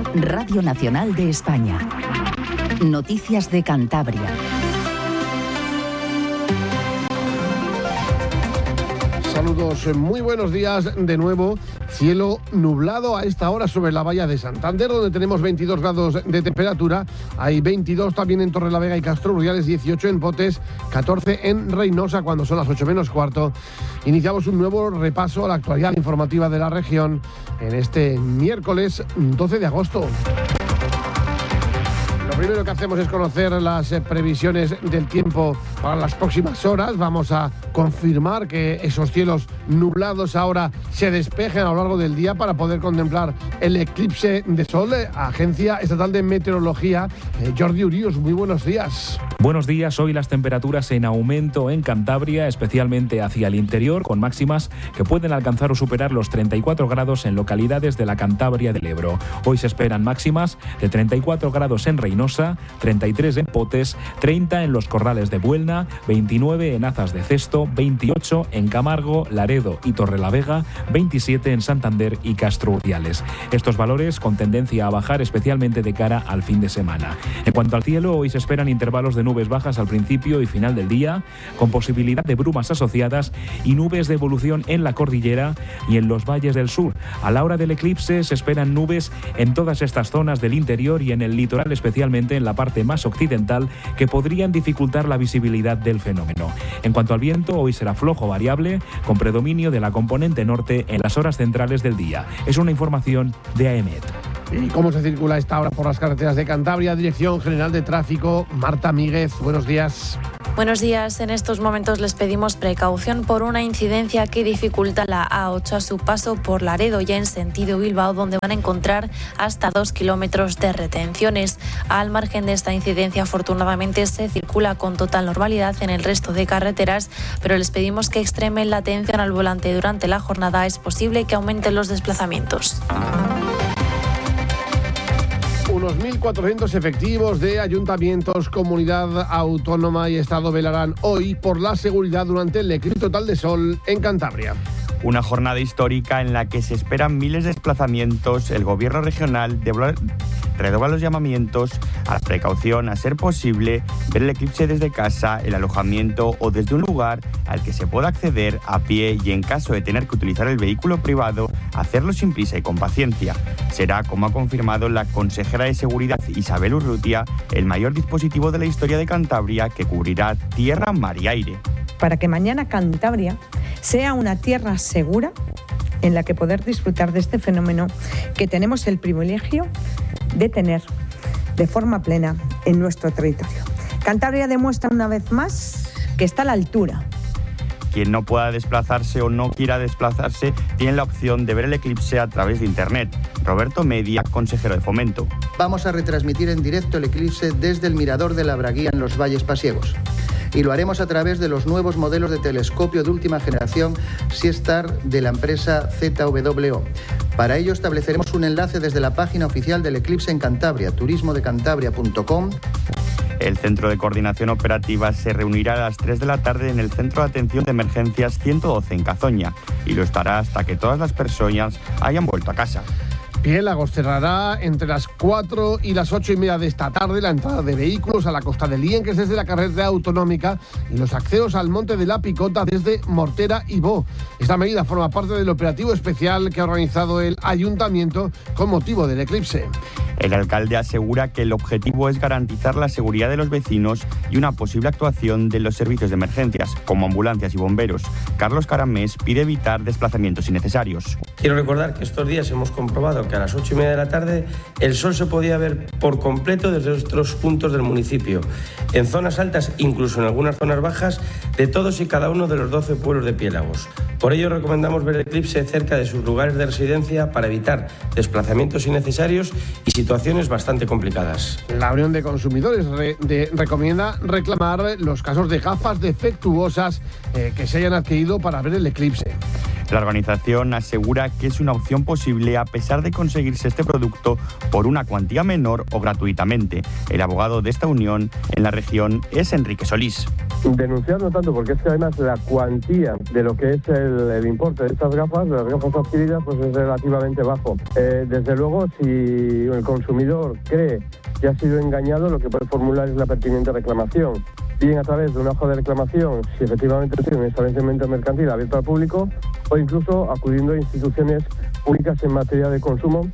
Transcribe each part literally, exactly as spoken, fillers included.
Radio Nacional de España. Noticias de Cantabria. Saludos, muy buenos días de nuevo. Cielo nublado a esta hora sobre la bahía de Santander, donde tenemos veintidós grados de temperatura. Hay veintidós también en Torrelavega y Castro Urdiales, dieciocho en Potes, catorce en Reynosa, cuando son las ocho menos cuarto. Iniciamos un nuevo repaso a la actualidad informativa de la región en este miércoles doce de agosto. Lo primero que hacemos es conocer las previsiones del tiempo para las próximas horas. Vamos a confirmar que esos cielos nublados ahora se despejen a lo largo del día para poder contemplar el eclipse de sol. Agencia Estatal de Meteorología, eh, Jordi Urios, muy buenos días. Buenos días. Hoy las temperaturas en aumento en Cantabria, especialmente hacia el interior, con máximas que pueden alcanzar o superar los treinta y cuatro grados en localidades de la Cantabria del Ebro. Hoy se esperan máximas de treinta y cuatro grados en Reynosa, treinta y tres en Potes, treinta en los Corrales de Buelna, veintinueve en Azas de Cesto, veintiocho en Camargo, Laredo y Torrelavega, veintisiete en Santander y Castro Urdiales. Estos valores con tendencia a bajar, especialmente de cara al fin de semana. En cuanto al cielo, hoy se esperan intervalos de nubes bajas al principio y final del día, con posibilidad de brumas asociadas y nubes de evolución en la cordillera y en los valles del sur. A la hora del eclipse se esperan nubes en todas estas zonas del interior y en el litoral, especialmente en la parte más occidental, que podrían dificultar la visibilidad del fenómeno. En cuanto al viento, hoy será flojo variable, con predominio de la componente norte en las horas centrales del día. Es una información de AEMET. ¿Y cómo se circula a esta hora por las carreteras de Cantabria? Dirección General de Tráfico, Marta Míguez, buenos días. Buenos días. En estos momentos les pedimos precaución por una incidencia que dificulta la A ocho a su paso por Laredo, ya en sentido Bilbao, donde van a encontrar hasta dos kilómetros de retenciones. Al margen de esta incidencia, afortunadamente se circula con total normalidad en el resto de carreteras, pero les pedimos que extremen la atención al volante durante la jornada. Es posible que aumenten los desplazamientos. Unos mil cuatrocientos efectivos de ayuntamientos, comunidad autónoma y Estado velarán hoy por la seguridad durante el eclipse total de sol en Cantabria. Una jornada histórica en la que se esperan miles de desplazamientos. El gobierno regional redobla los llamamientos a la precaución, a ser posible ver el eclipse desde casa, el alojamiento o desde un lugar al que se pueda acceder a pie, y en caso de tener que utilizar el vehículo privado, hacerlo sin prisa y con paciencia. Será, como ha confirmado la consejera de Seguridad Isabel Urrutia, el mayor dispositivo de la historia de Cantabria que cubrirá tierra, mar y aire. Para que mañana Cantabria sea una tierra segura en la que poder disfrutar de este fenómeno que tenemos el privilegio de tener de forma plena en nuestro territorio. Cantabria demuestra una vez más que está a la altura. Quien no pueda desplazarse o no quiera desplazarse tiene la opción de ver el eclipse a través de internet. Roberto Media, consejero de Fomento. Vamos a retransmitir en directo el eclipse desde el Mirador de la Braguía en los Valles Pasiegos. Y lo haremos a través de los nuevos modelos de telescopio de última generación SeaStar de la empresa Z W O. Para ello estableceremos un enlace desde la página oficial del eclipse en Cantabria, turismo de cantabria punto com. El Centro de Coordinación Operativa se reunirá a las tres de la tarde en el Centro de Atención de Emergencias ciento doce en Cazoña, y lo estará hasta que todas las personas hayan vuelto a casa. Piélagos cerrará entre las cuatro y las ocho y media de esta tarde la entrada de vehículos a la costa de Lienques desde la carretera autonómica y los accesos al Monte de la Picota desde Mortera y Bó. Esta medida forma parte del operativo especial que ha organizado el ayuntamiento con motivo del eclipse. El alcalde asegura que el objetivo es garantizar la seguridad de los vecinos y una posible actuación de los servicios de emergencias, como ambulancias y bomberos. Carlos Caramés pide evitar desplazamientos innecesarios. Quiero recordar que estos días hemos comprobado que a las ocho y media de la tarde el sol se podía ver por completo desde otros puntos del municipio, en zonas altas, incluso en algunas zonas bajas, de todos y cada uno de los doce pueblos de Piélagos. Por ello recomendamos ver el eclipse cerca de sus lugares de residencia para evitar desplazamientos innecesarios y situaciones bastante complicadas. La Unión de Consumidores re, de, recomienda reclamar los casos de gafas defectuosas eh, que se hayan adquirido para ver el eclipse. La organización asegura que es una opción posible a pesar de conseguirse este producto por una cuantía menor o gratuitamente. El abogado de esta unión en la región es Enrique Solís. Denunciar no tanto, porque es que además la cuantía de lo que es el, el importe de estas gafas, de las gafas adquiridas, pues es relativamente bajo. Eh, desde luego, si el consumidor cree que ha sido engañado, lo que puede formular es la pertinente reclamación, bien a través de una hoja de reclamación, si efectivamente tiene un establecimiento mercantil abierto al público, o incluso acudiendo a instituciones públicas en materia de consumo.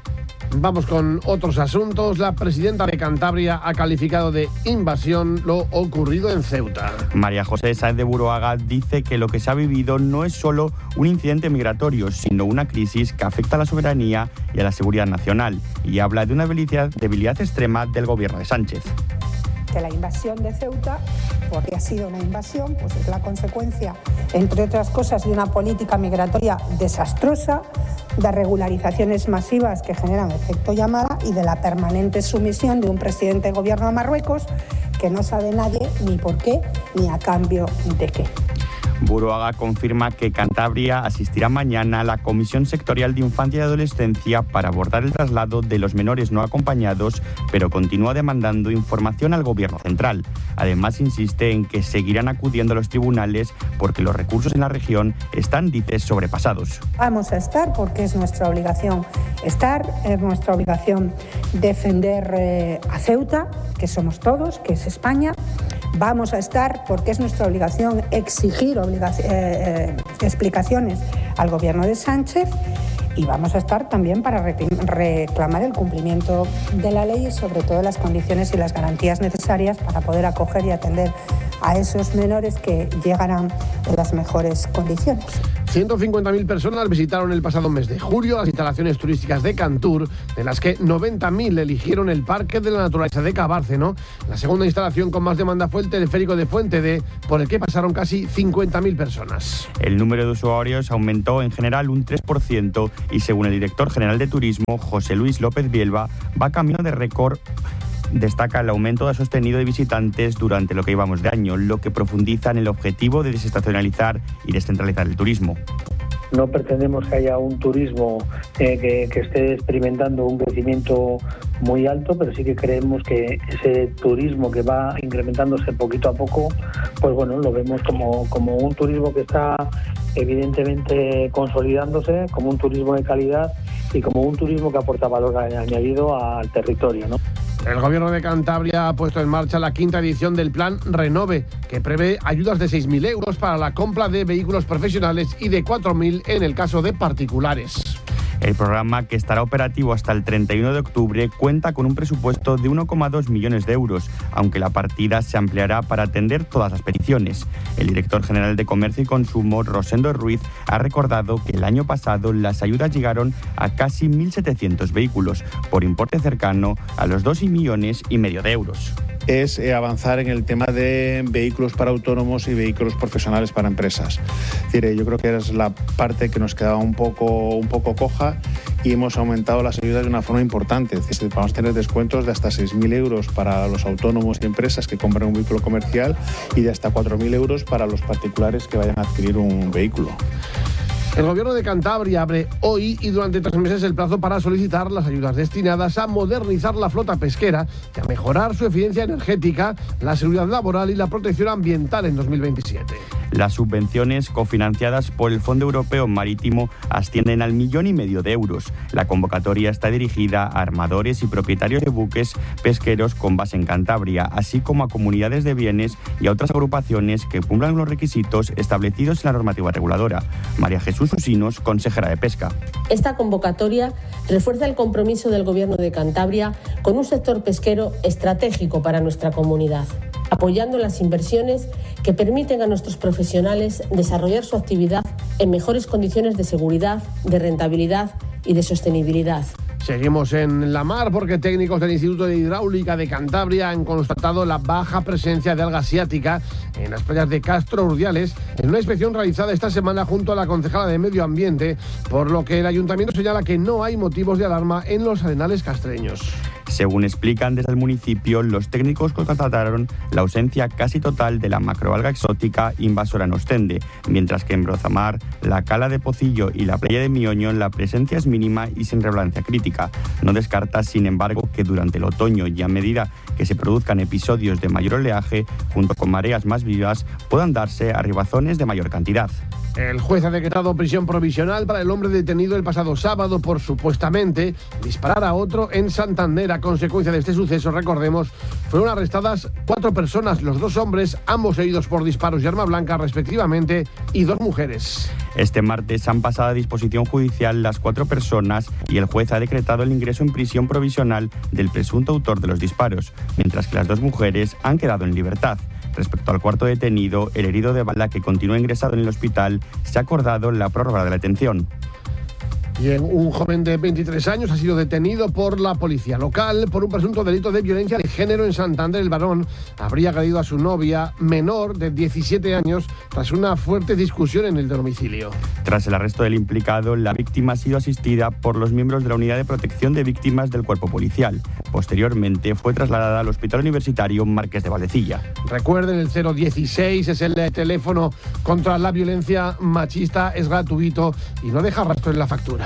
Vamos con otros asuntos. La presidenta de Cantabria ha calificado de invasión lo ocurrido en Ceuta. María José Sáenz de Buruaga dice que lo que se ha vivido no es solo un incidente migratorio, sino una crisis que afecta a la soberanía y a la seguridad nacional, y habla de una debilidad, debilidad extrema del gobierno de Sánchez. Que la invasión de Ceuta, porque ha sido una invasión, pues es la consecuencia, entre otras cosas, de una política migratoria desastrosa, de regularizaciones masivas que generan efecto llamada y de la permanente sumisión de un presidente de gobierno a Marruecos que no sabe nadie ni por qué ni a cambio de qué. Buruaga confirma que Cantabria asistirá mañana a la Comisión Sectorial de Infancia y Adolescencia para abordar el traslado de los menores no acompañados, pero continúa demandando información al Gobierno central. Además, insiste en que seguirán acudiendo a los tribunales porque los recursos en la región están, dice, sobrepasados. Vamos a estar porque es nuestra obligación estar, es nuestra obligación defender eh, a Ceuta, que somos todos, que es España. Vamos a estar porque es nuestra obligación exigir obligación, eh, eh, explicaciones al gobierno de Sánchez, y vamos a estar también para reclamar el cumplimiento de la ley y sobre todo las condiciones y las garantías necesarias para poder acoger y atender a esos menores que llegarán en las mejores condiciones. ciento cincuenta mil personas visitaron el pasado mes de julio las instalaciones turísticas de Cantur, de las que noventa mil eligieron el Parque de la Naturaleza de Cabárceno. La segunda instalación con más demanda fue el teleférico de Fuente D, por el que pasaron casi cincuenta mil personas. El número de usuarios aumentó en general un tres por ciento y, según el director general de Turismo, José Luis López Bielba, va camino de récord. Destaca el aumento sostenido de visitantes durante lo que llevamos de año, lo que profundiza en el objetivo de desestacionalizar y descentralizar el turismo. No pretendemos que haya un turismo eh, que, que esté experimentando un crecimiento muy alto, pero sí que creemos que ese turismo que va incrementándose poquito a poco, pues bueno, lo vemos como, como un turismo que está evidentemente consolidándose, como un turismo de calidad y como un turismo que aporta valor añadido al territorio, ¿no? El Gobierno de Cantabria ha puesto en marcha la quinta edición del Plan Renove, que prevé ayudas de seis mil euros para la compra de vehículos profesionales y de cuatro mil en el caso de particulares. El programa, que estará operativo hasta el treinta y uno de octubre, cuenta con un presupuesto de uno coma dos millones de euros, aunque la partida se ampliará para atender todas las peticiones. El director general de Comercio y Consumo, Rosendo Ruiz, ha recordado que el año pasado las ayudas llegaron a casi mil setecientos vehículos, por importe cercano a los dos millones y medio de euros. Es avanzar en el tema de vehículos para autónomos y vehículos profesionales para empresas. Es decir, yo creo que es la parte que nos quedaba un poco, un poco coja, y hemos aumentado las ayudas de una forma importante. Es decir, vamos a tener descuentos de hasta seis mil euros para los autónomos y empresas que compran un vehículo comercial y de hasta cuatro mil euros para los particulares que vayan a adquirir un vehículo. El Gobierno de Cantabria abre hoy y durante tres meses el plazo para solicitar las ayudas destinadas a modernizar la flota pesquera y a mejorar su eficiencia energética, la seguridad laboral y la protección ambiental en dos mil veintisiete. Las subvenciones cofinanciadas por el Fondo Europeo Marítimo ascienden al millón y medio de euros. La convocatoria está dirigida a armadores y propietarios de buques pesqueros con base en Cantabria, así como a comunidades de bienes y a otras agrupaciones que cumplan los requisitos establecidos en la normativa reguladora. María Jesús Usinos, consejera de Pesca. Esta convocatoria refuerza el compromiso del Gobierno de Cantabria con un sector pesquero estratégico para nuestra comunidad, apoyando las inversiones que permiten a nuestros profesionales desarrollar su actividad en mejores condiciones de seguridad, de rentabilidad y de sostenibilidad. Seguimos en la mar porque técnicos del Instituto de Hidráulica de Cantabria han constatado la baja presencia de alga asiática en las playas de Castro Urdiales en una inspección realizada esta semana junto a la concejala de Medio Ambiente, por lo que el ayuntamiento señala que no hay motivos de alarma en los arenales castreños. Según explican desde el municipio, los técnicos constataron la ausencia casi total de la macroalga exótica invasora en Ostende, mientras que en Brozamar, la cala de Pocillo y la playa de Mioño la presencia es mínima y sin relevancia crítica. No descarta, sin embargo, que durante el otoño y a medida que se produzcan episodios de mayor oleaje, junto con mareas más vivas, puedan darse arribazones de mayor cantidad. El juez ha decretado prisión provisional para el hombre detenido el pasado sábado por supuestamente disparar a otro en Santander. A consecuencia de este suceso, recordemos, fueron arrestadas cuatro personas, los dos hombres, ambos heridos por disparos y arma blanca respectivamente, y dos mujeres. Este martes han pasado a disposición judicial las cuatro personas y el juez ha decretado el ingreso en prisión provisional del presunto autor de los disparos, mientras que las dos mujeres han quedado en libertad. Respecto al cuarto detenido, el herido de bala que continúa ingresado en el hospital, se ha acordado la prórroga de la detención. Bien, un joven de veintitrés años ha sido detenido por la policía local por un presunto delito de violencia de género en Santander. El varón habría agredido a su novia menor de diecisiete años tras una fuerte discusión en el domicilio. Tras el arresto del implicado, la víctima ha sido asistida por los miembros de la Unidad de Protección de Víctimas del Cuerpo Policial. Posteriormente fue trasladada al Hospital Universitario Marqués de Valdecilla. Recuerden, el cero dieciséis es el teléfono contra la violencia machista, es gratuito y no deja rastro en la factura.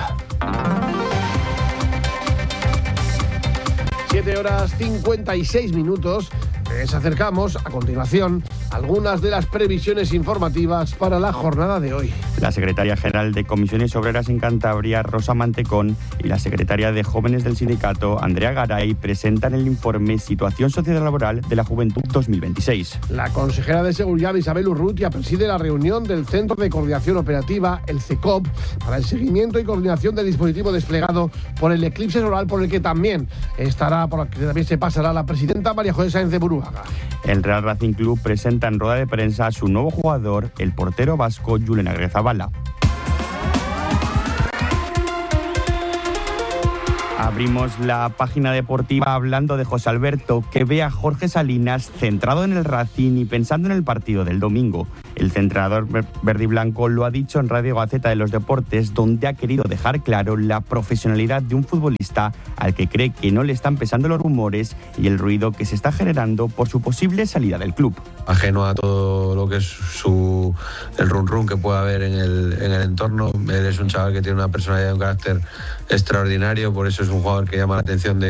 siete horas cincuenta y seis minutos. Les acercamos a continuación algunas de las previsiones informativas para la jornada de hoy. La secretaria general de Comisiones Obreras en Cantabria, Rosa Mantecón, y la secretaria de Jóvenes del sindicato, Andrea Garay, presentan el informe Situación Sociolaboral de la Juventud dos mil veintiséis. La consejera de Seguridad, Isabel Urrutia, preside la reunión del Centro de Coordinación Operativa, el C E C O P, para el seguimiento y coordinación del dispositivo desplegado por el eclipse solar, por el que también estará, por el que también se pasará la presidenta María José Sáenz de Buruaga. El Real Racing Club presenta en rueda de prensa a su nuevo jugador, el portero vasco Julen Agrezabala. Abrimos la página deportiva hablando de José Alberto, que ve a Jorge Salinas centrado en el Racing y pensando en el partido del domingo. El centrador verde y blanco lo ha dicho en Radio Gaceta de los Deportes, donde ha querido dejar claro la profesionalidad de un futbolista al que cree que no le están pesando los rumores y el ruido que se está generando por su posible salida del club. Ajeno a todo lo que es su, el run run que pueda haber en el, en el entorno, él es un chaval que tiene una personalidad y un carácter extraordinario, por eso es un jugador que llama la atención de